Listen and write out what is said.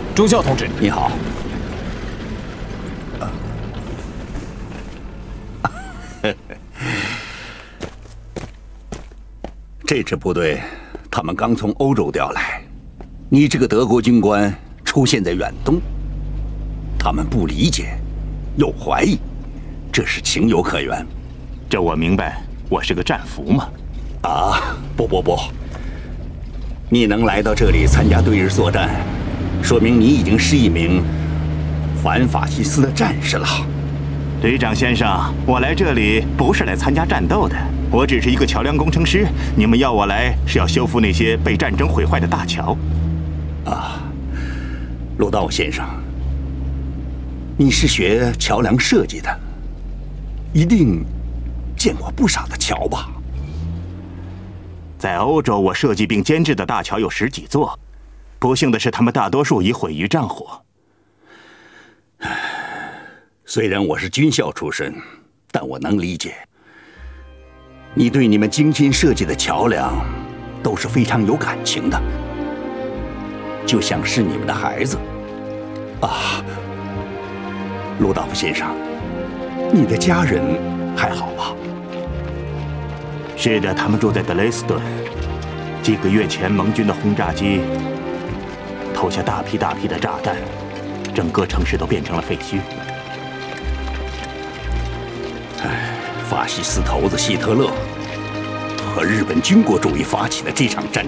中校同志， 你好。这支部队，他们刚从欧洲调来，你这个德国军官出现在远东，他们不理解，又怀疑，这是情有可原。 这我明白，我是个战俘嘛。 啊，不，你能来到这里参加对日作战，说明你已经是一名反法西斯的战士了。 队长先生，我来这里不是来参加战斗的，我只是一个桥梁工程师。你们要我来，是要修复那些被战争毁坏的大桥。 啊，鲁道夫先生，你是学桥梁设计的，一定见过不少的桥吧？ 在欧洲，我设计并监制的大桥有10几座，不幸的是，他们大多数已毁于战火。 虽然我是军校出身，但我能理解，你对你们精心设计的桥梁都是非常有感情的，就像是你们的孩子。啊，鲁道夫先生，你的家人还好吧？ 是的，他们住在德累斯顿。几个月前，盟军的轰炸机投下大批的炸弹，整个城市都变成了废墟。 法西斯头子希特勒和日本军国主义发起的这场战争